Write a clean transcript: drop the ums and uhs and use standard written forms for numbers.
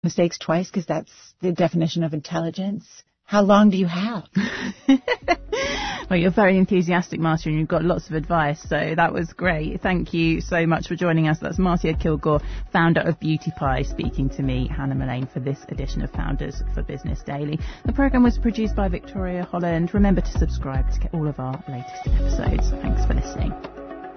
mistakes twice because that's the definition of intelligence. How long do you have? Well, you're very enthusiastic, Marcia, and you've got lots of advice, so that was great. Thank you so much for joining us. That's Marcia Kilgore, founder of Beauty Pie, speaking to me, Hannah Mullane, for this edition of Founders for Business Daily. The programme was produced by Victoria Holland. Remember to subscribe to get all of our latest episodes. Thanks for listening.